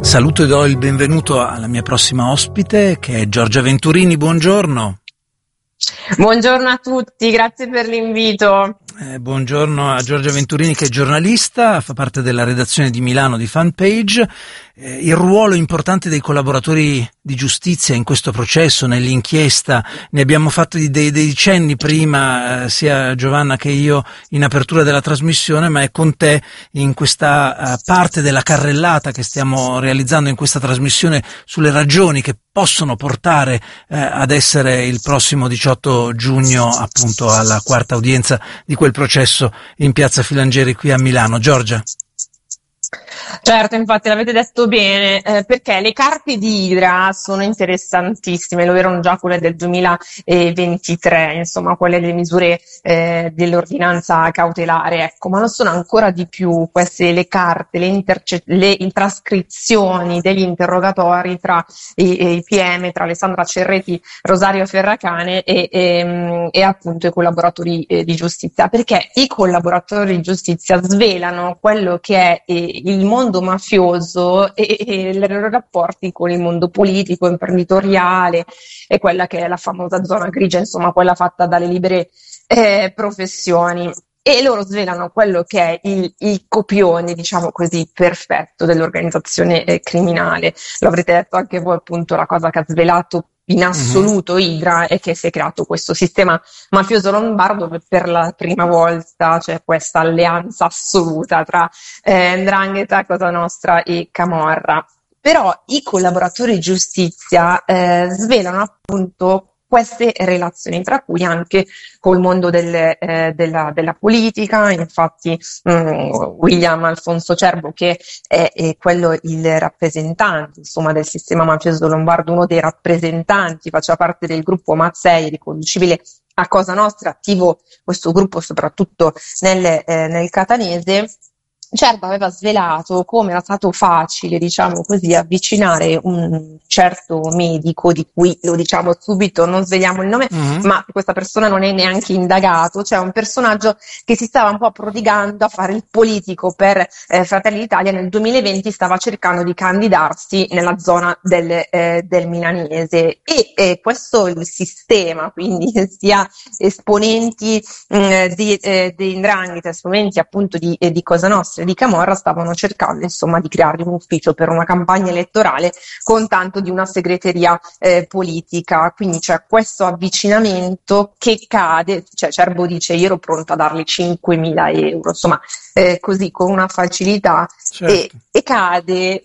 Saluto e do il benvenuto alla mia prossima ospite, che è Giorgia Venturini. Buongiorno. Buongiorno a tutti, grazie per l'invito. Buongiorno a Giorgia Venturini, che è giornalista, fa parte della redazione di Milano di Fanpage. Il ruolo importante dei collaboratori di giustizia in questo processo, nell'inchiesta, ne abbiamo fatti dei cenni prima, sia Giovanna che io in apertura della trasmissione, ma è con te in questa parte della carrellata che stiamo realizzando in questa trasmissione sulle ragioni che possono portare ad essere il prossimo 18 giugno appunto alla quarta udienza di quel processo in Piazza Filangieri qui a Milano. Giorgia. Certo, infatti l'avete detto bene, perché le carte di Idra sono interessantissime, lo erano già quelle del 2023, insomma quelle delle misure dell'ordinanza cautelare, ecco, ma lo sono ancora di più queste le carte, le trascrizioni degli interrogatori tra i PM, tra Alessandra Cerretti, Rosario Ferracane e appunto i collaboratori di giustizia, perché i collaboratori di giustizia svelano quello che è il mondo mafioso e i loro rapporti con il mondo politico, imprenditoriale e quella che è la famosa zona grigia, insomma quella fatta dalle libere professioni. E loro svelano quello che è il copione, diciamo così, perfetto dell'organizzazione criminale. Lo avrete detto anche voi, appunto, la cosa che ha svelato in assoluto Idra è che si è creato questo sistema mafioso lombardo dove per la prima volta c'è questa alleanza assoluta tra 'Ndrangheta, Cosa Nostra e Camorra. Però i collaboratori di giustizia svelano appunto queste relazioni, tra cui anche col mondo della politica. Infatti William Alfonso Cerbo, che è quello il rappresentante insomma del sistema mafioso lombardo, uno dei rappresentanti, faceva parte del gruppo Mazzei, riconducibile a Cosa Nostra, attivo questo gruppo soprattutto nel catanese. Certo, aveva svelato come era stato facile, diciamo così, avvicinare un certo medico, di cui lo diciamo subito, non sveliamo il nome, ma questa persona non è neanche indagato, cioè un personaggio che si stava un po' prodigando a fare il politico per Fratelli d'Italia. Nel 2020 stava cercando di candidarsi nella zona del milanese e questo il sistema, quindi sia esponenti di 'Ndrangheta, esponenti appunto di Cosa Nostra, di Camorra, stavano cercando insomma di creare un ufficio per una campagna elettorale con tanto di una segreteria politica. Quindi c'è questo avvicinamento che cade, cioè Cerbo dice io ero pronto a dargli 5.000 euro, insomma così con una facilità, Certo. e cade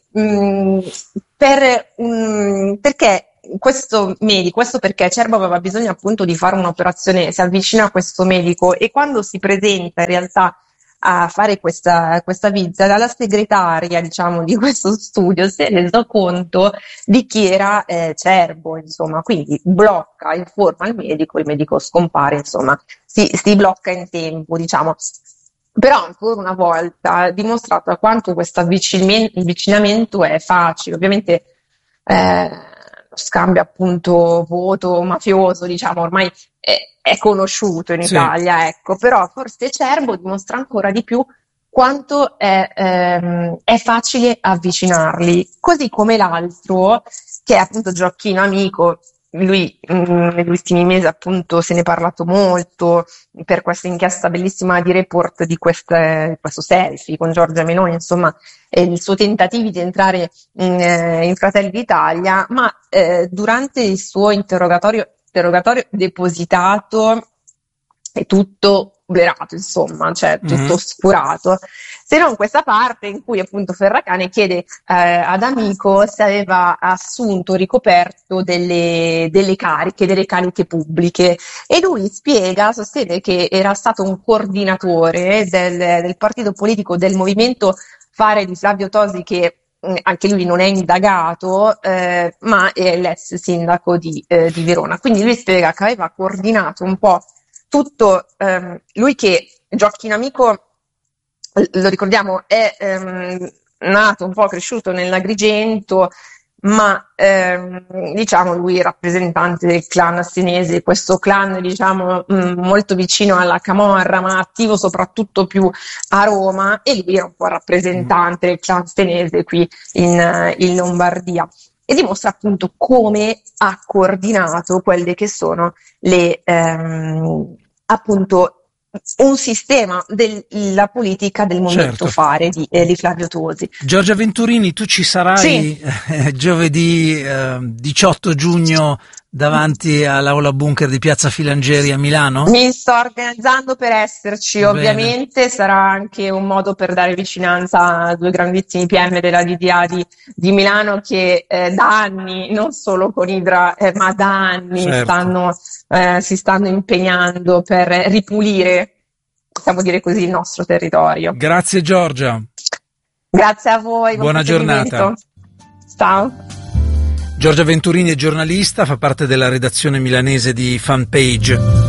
perché questo perché Cerbo aveva bisogno appunto di fare un'operazione, si avvicina a questo medico e quando si presenta in realtà a fare questa visita, dalla segretaria, diciamo, di questo studio si è reso conto di chi era Cerbo, insomma, quindi blocca, informa il medico scompare, insomma, si blocca in tempo, diciamo. Però ancora una volta ha dimostrato quanto questo avvicinamento è facile. Ovviamente lo scambio appunto voto mafioso, diciamo, ormai è conosciuto in Italia, ecco, però forse Cerbo dimostra ancora di più quanto è facile avvicinarli, così come l'altro, che è appunto Gioacchino Amico. Lui negli ultimi mesi appunto se ne è parlato molto per questa inchiesta bellissima di Report di questo selfie con Giorgia Meloni, insomma, il suo tentativo di entrare in Fratelli d'Italia, ma durante il suo interrogatorio depositato è tutto blerato, insomma, cioè tutto oscurato, se non questa parte in cui appunto Ferracane chiede ad Amico se aveva assunto, ricoperto delle cariche pubbliche, e lui sostiene che era stato un coordinatore del partito politico del movimento Fare di Flavio Tosi, che anche lui non è indagato, ma è l'ex sindaco di Verona. Quindi lui spiega che aveva coordinato un po' tutto, lui che Gioacchino Amico, lo ricordiamo, è nato un po' cresciuto nell'Agrigento, ma diciamo lui è rappresentante del clan senese, questo clan diciamo molto vicino alla Camorra, ma attivo soprattutto più a Roma, e lui è un po' rappresentante del clan senese qui in Lombardia. E dimostra appunto come ha coordinato quelle che sono le appunto un sistema della politica del momento Certo. fare di Flavio Tosi. Giorgia Venturini, tu ci sarai Sì. giovedì 18 giugno davanti all'Aula Bunker di Piazza Filangieri a Milano? Mi sto organizzando per esserci, Bene. ovviamente sarà anche un modo per dare vicinanza a due grandissimi PM della DDA di Milano che da anni, non solo con Idra, ma da anni Certo. si stanno impegnando per ripulire, possiamo dire così, il nostro territorio. Grazie Giorgia. Grazie a voi, buon Buona giornata. proseguimento. Ciao. Giorgia Venturini è giornalista, fa parte della redazione milanese di Fanpage.